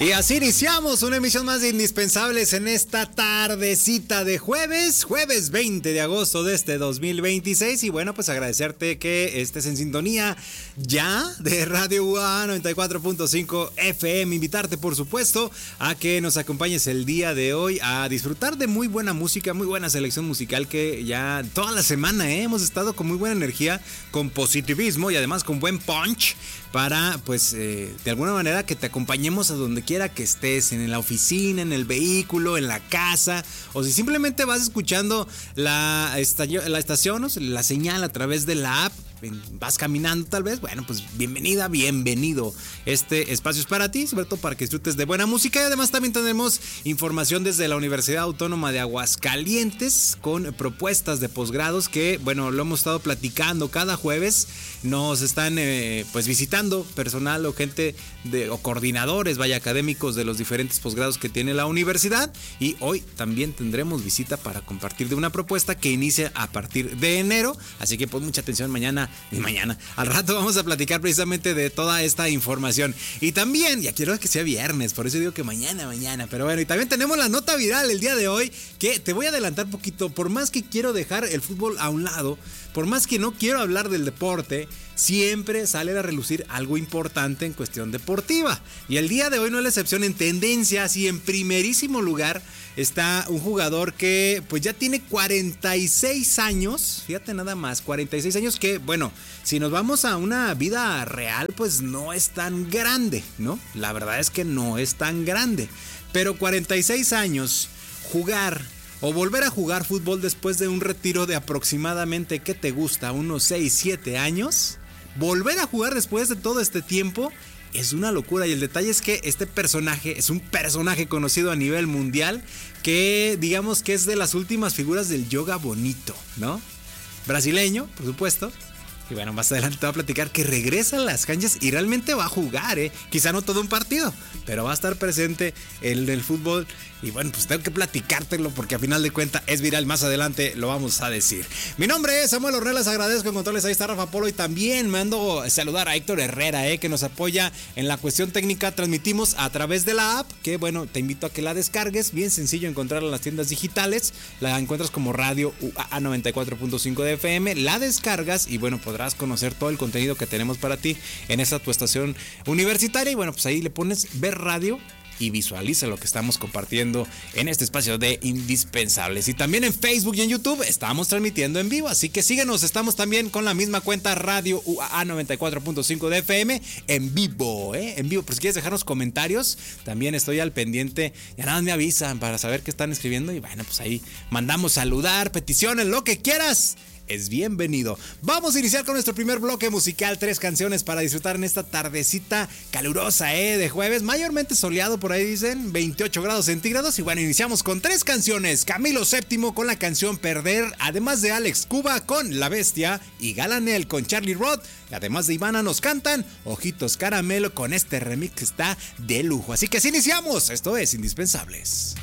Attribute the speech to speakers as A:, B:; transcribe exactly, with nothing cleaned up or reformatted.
A: Y así iniciamos una emisión más de Indispensables en esta tardecita de jueves, jueves veinte de agosto de este dos mil veintiséis. Y bueno, pues agradecerte que estés en sintonía ya de Radio U A A noventa y cuatro punto cinco F M. Invitarte, por supuesto, a que nos acompañes el día de hoy a disfrutar de muy buena música, muy buena selección musical que ya toda la semana ¿eh? hemos estado con muy buena energía, con positivismo y además con buen punch para, pues, eh, de alguna manera que te acompañemos a donde quiera que estés, en la oficina, en el vehículo, en la casa, o si simplemente vas escuchando la, estación, la estación, o sea, la señal a través de la app, vas caminando tal vez, bueno, pues bienvenida, bienvenido. Este espacio es para ti, sobre todo para que disfrutes de buena música, y además también tenemos información desde la Universidad Autónoma de Aguascalientes con propuestas de posgrados que, bueno, lo hemos estado platicando cada jueves. Nos están eh, pues visitando personal o gente de, o coordinadores, vaya, académicos de los diferentes posgrados que tiene la universidad, y hoy también tendremos visita para compartir de una propuesta que inicia a partir de enero, así que pon mucha atención mañana y mañana. Al rato vamos a platicar precisamente de toda esta información. Y también, ya quiero que sea viernes, por eso digo que mañana, mañana. Pero bueno, y también tenemos la nota viral el día de hoy, que te voy a adelantar un poquito. Por más que quiero dejar el fútbol a un lado, por más que no quiero hablar del deporte, siempre sale a relucir algo importante en cuestión deportiva. Y el día de hoy no es la excepción. En tendencias y en primerísimo lugar está un jugador que pues ya tiene cuarenta y seis años. Fíjate nada más, cuarenta y seis años que, bueno, si nos vamos a una vida real, pues no es tan grande, ¿no? La verdad es que no es tan grande. Pero cuarenta y seis años, jugar o volver a jugar fútbol después de un retiro de aproximadamente, ¿qué te gusta? Unos seis, siete años. Volver a jugar después de todo este tiempo es una locura, y el detalle es que este personaje es un personaje conocido a nivel mundial que digamos que es de las últimas figuras del yoga bonito, ¿no? Brasileño, por supuesto. Y bueno, más adelante te voy a platicar que regresa a las canchas y realmente va a jugar, ¿eh? Quizá no todo un partido, pero va a estar presente en el fútbol. Y bueno, pues tengo que platicártelo porque a final de cuentas es viral. Más adelante lo vamos a decir. Mi nombre es Samuel Ornelas, agradezco en controles. Ahí está Rafa Polo, y también mando a saludar a Héctor Herrera, eh, que nos apoya en la cuestión técnica. Transmitimos a través de la app, que bueno, te invito a que la descargues. Bien sencillo encontrarla en las tiendas digitales. La encuentras como Radio U A A noventa y cuatro punto cinco de F M. La descargas y bueno, podrás conocer todo el contenido que tenemos para ti en esta tu estación universitaria. Y bueno, pues ahí le pones ver radio y visualiza lo que estamos compartiendo en este espacio de Indispensables. Y también en Facebook y en YouTube estamos transmitiendo en vivo, así que síguenos. Estamos también con la misma cuenta Radio U A A noventa y cuatro punto cinco de F M en vivo, ¿eh? En vivo. Por si quieres dejarnos comentarios, también estoy al pendiente. Ya nada más me avisan para saber qué están escribiendo, y bueno, pues ahí mandamos saludar, peticiones, lo que quieras. Es bienvenido. Vamos a iniciar con nuestro primer bloque musical. Tres canciones para disfrutar en esta tardecita calurosa, ¿eh? De jueves, mayormente soleado, por ahí dicen, veintiocho grados centígrados. Y bueno, iniciamos con tres canciones. Camilo séptimo con la canción Perder, además de Alex Cuba con La Bestia, y Galanel con Charlie Roth. Además de Ivana nos cantan Ojitos Caramelo con este remix que está de lujo. Así que sí iniciamos. Esto es Indispensables.